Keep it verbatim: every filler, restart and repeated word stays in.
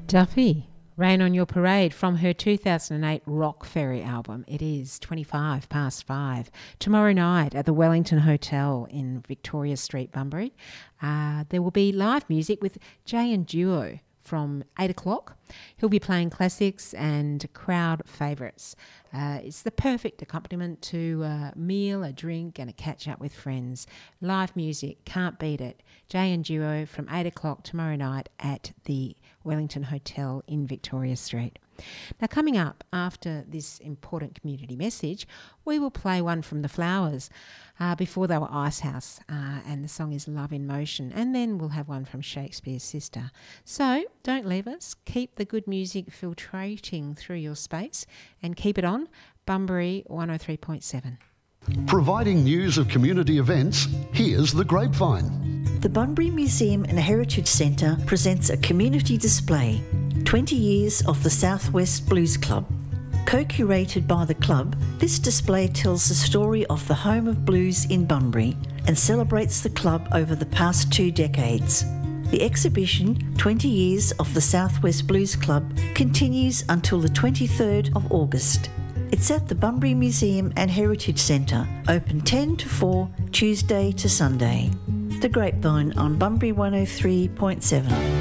Duffy, Rain on Your Parade from her two thousand eight Rock Ferry album. It is twenty-five past five. Tomorrow night at the Wellington Hotel in Victoria Street, Bunbury, uh, there will be live music with Jay and Duo from eight o'clock. He'll be playing classics and crowd favourites. Uh, it's the perfect accompaniment to a meal, a drink and a catch-up with friends. Live music, can't beat it. Jay and Duo from eight o'clock tomorrow night at the Wellington Hotel in Victoria Street. Now, coming up after this important community message, we will play one from The Flowers. Uh, before they were Icehouse, uh, and the song is Love in Motion, and then we'll have one from Shakespeare's Sister. So don't leave us. Keep the good music filtrating through your space and keep it on Bunbury one oh three point seven. Providing news of community events, here's The Grapevine. The Bunbury Museum and Heritage Centre presents a community display, twenty years of the Southwest Blues Club. Co-curated by the club, this display tells the story of the home of blues in Bunbury and celebrates the club over the past two decades. The exhibition, twenty years of the Southwest Blues Club, continues until the twenty-third of August. It's at the Bunbury Museum and Heritage Centre, open ten to four, Tuesday to Sunday. The Grapevine on Bunbury one oh three point seven.